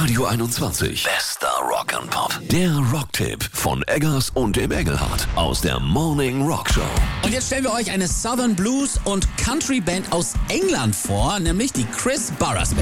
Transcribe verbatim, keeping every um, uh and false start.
Radio einundzwanzig. Bester Rock and Pop. Der Rocktipp von Eggers und dem Engelhardt aus der Morning Rock Show. Und jetzt stellen wir euch eine Southern Blues und Country Band aus England vor, nämlich die Chris Barras Band.